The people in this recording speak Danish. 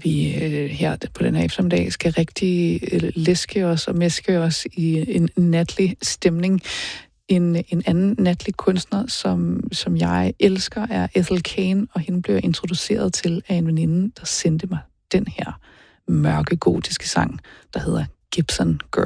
vi her på den her eftermiddag skal rigtig læske os og mæske os i en natlig stemning. En anden natlig kunstner, som jeg elsker, er Ethel Cain, og hende blev jeg introduceret til af en veninde, der sendte mig den her mørke gotiske sang, der hedder Gibson Girl.